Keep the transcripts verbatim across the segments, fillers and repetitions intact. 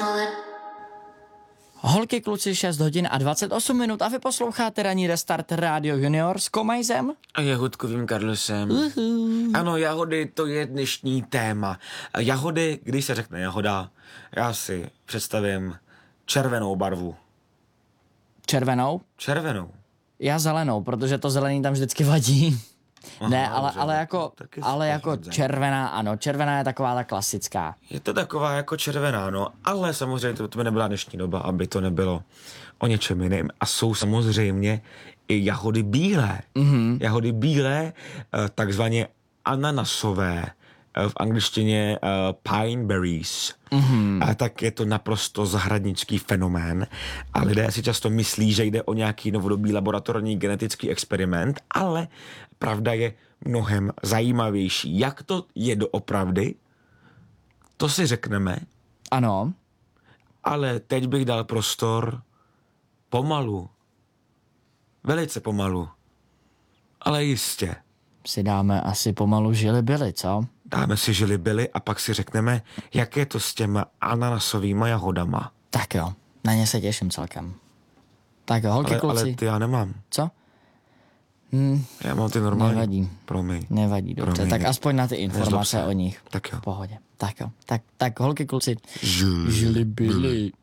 Holky, kluci, šest hodin a dvacet osm minut a vy posloucháte ranní Restart Radio Junior s Komajzem a Jahotkovým Karlosem. Uhu. Ano, jahody, to je dnešní téma. Jahody, když se řekne jahoda, já si představím červenou barvu. Červenou? Červenou. Já zelenou, protože to zelený tam vždycky vadí. Aha, ne, ale, ale jako, ale jako červená, ano, červená je taková ta klasická. Je to taková jako červená, no, ale samozřejmě to, to by nebyla dnešní doba, aby to nebylo o něčem jiném. A jsou samozřejmě i jahody bílé. Mm-hmm. Jahody bílé, takzvaně ananasové, v angličtině uh, pine berries. Mm-hmm. A tak je to naprosto zahradnický fenomén a lidé si často myslí, že jde o nějaký novodobý laboratorní genetický experiment, ale pravda je mnohem zajímavější. Jak to je doopravdy, to si řekneme. Ano. Ale teď bych dal prostor pomalu. Velice pomalu. Ale jistě. Si dáme asi pomalu žili byli, co? Dáme si žili byli a pak si řekneme, jak je to s těma ananasovýma jahodama. Tak jo, na ně se těším celkem. Tak jo, holky, ale, kluci. Ale ty já nemám. Co? Hm, já mám ty normální. Nevadí. Promiň. Nevadí, dobře. Promiň. Tak aspoň na ty informace o nich. Tak jo. V pohodě. Tak jo. Tak, tak holky, kluci. Žili, žili byli.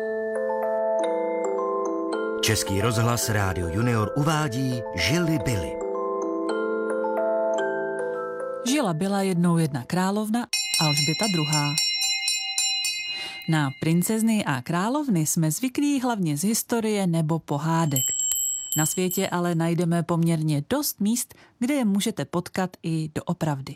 Český rozhlas Rádio Junior uvádí Žili byli. Žila byla jednou jedna královna, Alžběta druhá. Na princezny a královny jsme zvyklí hlavně z historie nebo pohádek. Na světě ale najdeme poměrně dost míst, kde je můžete potkat i doopravdy.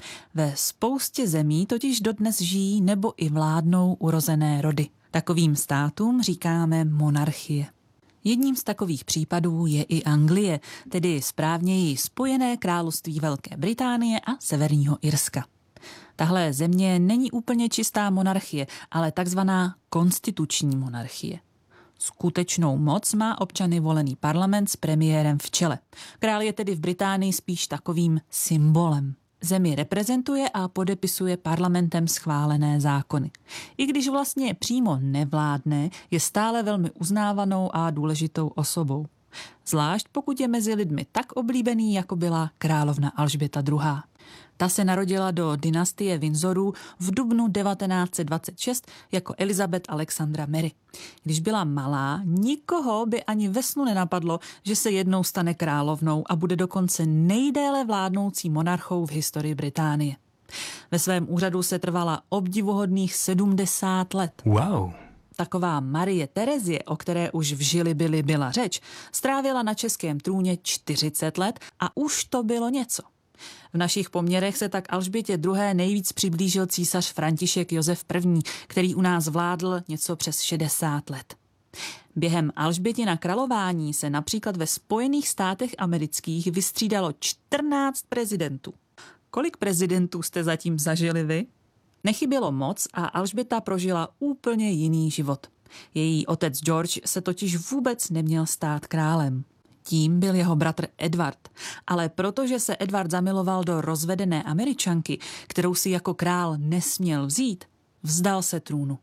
Ve spoustě zemí totiž dodnes žijí nebo i vládnou urozené rody. Takovým státům říkáme monarchie. Jedním z takových případů je i Anglie, tedy správněji Spojené království Velké Británie a Severního Irska. Tahle země není úplně čistá monarchie, ale takzvaná konstituční monarchie. Skutečnou moc má občany volený parlament s premiérem v čele. Král je tedy v Británii spíš takovým symbolem. Zemi reprezentuje a podepisuje parlamentem schválené zákony. I když vlastně přímo nevládne, je stále velmi uznávanou a důležitou osobou. Zvlášť pokud je mezi lidmi tak oblíbený, jako byla královna Alžběta druhá. Ta se narodila do dynastie Windsorů v dubnu devatenáct set dvacet šest jako Elizabeth Alexandra Mary. Když byla malá, nikoho by ani ve snu nenapadlo, že se jednou stane královnou a bude dokonce nejdéle vládnoucí monarchou v historii Británie. Ve svém úřadu se trvala obdivuhodných sedmdesát let. Wow. Taková Marie Terezie, o které už v Žili byli byla řeč, strávila na českém trůně čtyřicet let a už to bylo něco. V našich poměrech se tak Alžbětě druhé nejvíc přiblížil císař František Josef I., který u nás vládl něco přes šedesát let. Během Alžbětina králování se například ve Spojených státech amerických vystřídalo čtrnáct prezidentů. Kolik prezidentů jste zatím zažili vy? Nechybělo moc a Alžběta prožila úplně jiný život. Její otec George se totiž vůbec neměl stát králem. Tím byl jeho bratr Edward, ale protože se Edward zamiloval do rozvedené Američanky, kterou si jako král nesměl vzít, vzdal se trůnu.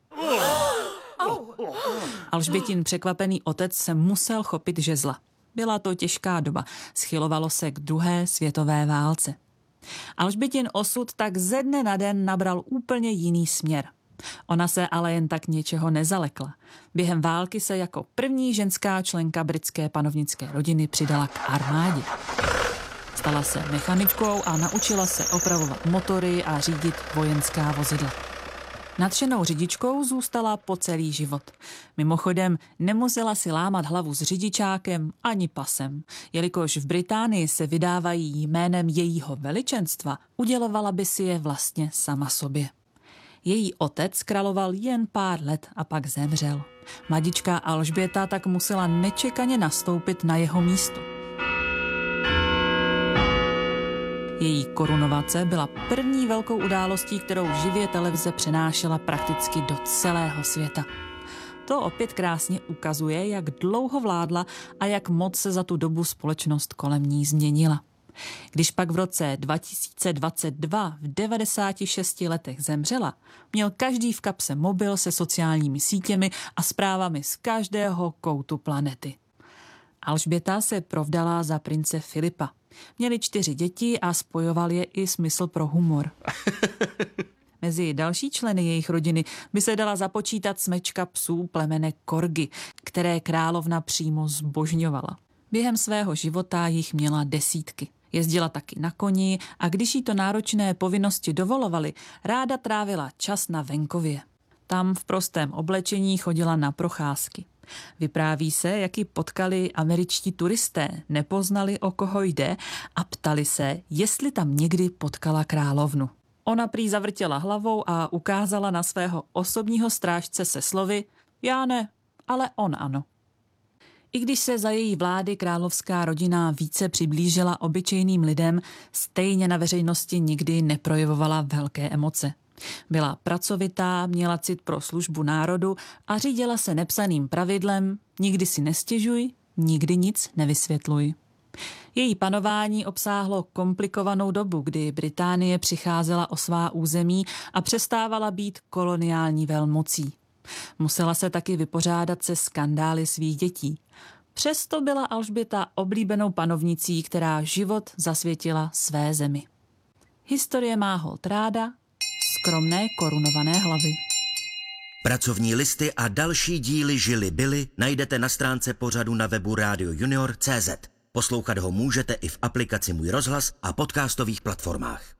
Alžbětin překvapený otec se musel chopit žezla. Byla to těžká doba, schylovalo se k druhé světové válce. Alžbětin osud tak ze dne na den nabral úplně jiný směr. Ona se ale jen tak něčeho nezalekla. Během války se jako první ženská členka britské panovnické rodiny přidala k armádě. Stala se mechaničkou a naučila se opravovat motory a řídit vojenská vozidla. Nadšenou řidičkou zůstala po celý život. Mimochodem nemusela si lámat hlavu s řidičákem ani pasem. Jelikož v Británii se vydávají jménem jejího veličenstva, udělovala by si je vlastně sama sobě. Její otec královal jen pár let a pak zemřel. Mladičká Alžběta tak musela nečekaně nastoupit na jeho místo. Její korunovace byla první velkou událostí, kterou živě televize přenášela prakticky do celého světa. To opět krásně ukazuje, jak dlouho vládla a jak moc se za tu dobu společnost kolem ní změnila. Když pak v roce dva tisíce dvacet dva v devadesáti šesti letech zemřela, měl každý v kapse mobil se sociálními sítěmi a zprávami z každého koutu planety. Alžběta se provdala za prince Filipa. Měli čtyři děti a spojoval je i smysl pro humor. Mezi další členy jejich rodiny by se dala započítat smečka psů plemene Korgi, které královna přímo zbožňovala. Během svého života jich měla desítky. Jezdila taky na koni a když jí to náročné povinnosti dovolovaly, ráda trávila čas na venkově. Tam v prostém oblečení chodila na procházky. Vypráví se, jak ji potkali američtí turisté, nepoznali, o koho jde a ptali se, jestli tam někdy potkala královnu. Ona prý zavrtěla hlavou a ukázala na svého osobního strážce se slovy: já ne, ale on ano. I když se za její vlády královská rodina více přiblížila obyčejným lidem, stejně na veřejnosti nikdy neprojevovala velké emoce. Byla pracovitá, měla cit pro službu národu a řídila se nepsaným pravidlem: nikdy si nestěžuj, nikdy nic nevysvětluj. Její panování obsáhlo komplikovanou dobu, kdy Británie přicházela o svá území a přestávala být koloniální velmocí. Musela se taky vypořádat se skandály svých dětí. Přesto byla Alžběta oblíbenou panovnicí, která život zasvětila své zemi. Historie má holt ráda skromné korunované hlavy. Pracovní listy a další díly Žili byly najdete na stránce pořadu na webu radio junior tečka cé zet. Poslouchat ho můžete i v aplikaci Můj rozhlas a podcastových platformách.